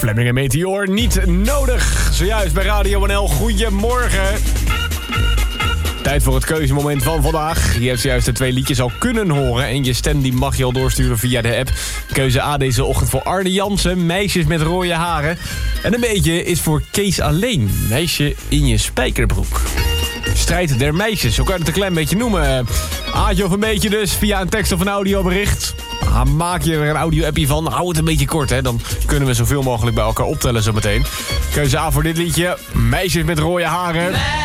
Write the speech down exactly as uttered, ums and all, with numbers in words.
Fleming en Meteor, niet nodig. Zojuist bij Radio N L, goedemorgen. Tijd voor het keuzemoment van vandaag. Je hebt zojuist de twee liedjes al kunnen horen en je stem die mag je al doorsturen via de app. Keuze A deze ochtend voor Arne Jansen, Meisjes met rode haren. En een beetje is voor Kees Alleen, Meisje in je spijkerbroek. Strijd der meisjes, zo kan je het een klein beetje noemen. Aatje of een beetje dus, via een tekst of een audiobericht. Ah, maak je er een audio-appie van, hou het een beetje kort, hè. Dan kunnen we zoveel mogelijk bij elkaar optellen zometeen. Keuze A voor dit liedje, Meisjes met rode haren.